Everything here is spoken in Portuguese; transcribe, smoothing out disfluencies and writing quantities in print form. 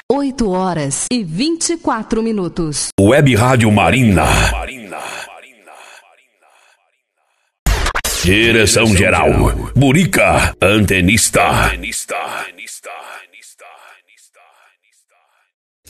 8h24. Web Rádio Marina. Direção geral, Burica, antenista.